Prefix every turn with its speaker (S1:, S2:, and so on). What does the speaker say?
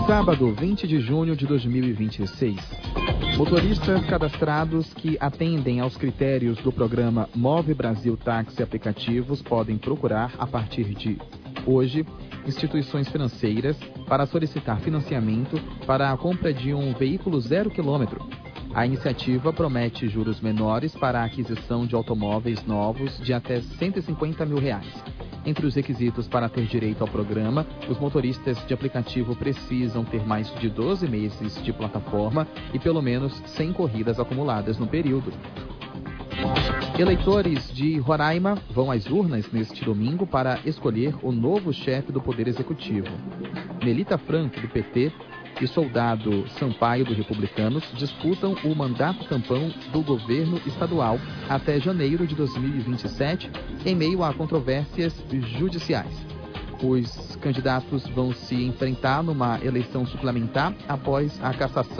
S1: Sábado, 20 de junho de 2026. Motoristas cadastrados que atendem aos critérios do programa Move Brasil Táxi Aplicativos podem procurar, a partir de hoje, instituições financeiras para solicitar financiamento para a compra de um veículo 0 km. A iniciativa promete juros menores para a aquisição de automóveis novos de até R$150 mil. Entre os requisitos para ter direito ao programa, os motoristas de aplicativo precisam ter mais de 12 meses de plataforma e pelo menos 100 corridas acumuladas no período. Eleitores de Roraima vão às urnas neste domingo para escolher o novo chefe do Poder Executivo. Melita Franco, do PT, e Soldado Sampaio, do Republicanos, disputam o mandato tampão do governo estadual até janeiro de 2027, em meio a controvérsias judiciais. Os candidatos vão se enfrentar numa eleição suplementar após a cassação